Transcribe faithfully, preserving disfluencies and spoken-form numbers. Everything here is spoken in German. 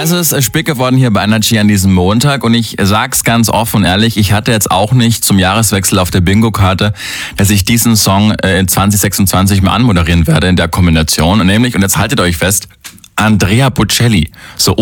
Es ist spät geworden hier bei Energy an diesem Montag und ich sag's ganz offen und ehrlich, ich hatte jetzt auch nicht zum Jahreswechsel auf der Bingo-Karte, dass ich diesen Song in zwanzig sechsundzwanzig mal anmoderieren werde in der Kombination. Nämlich, und jetzt haltet euch fest, Andrea Bocelli. So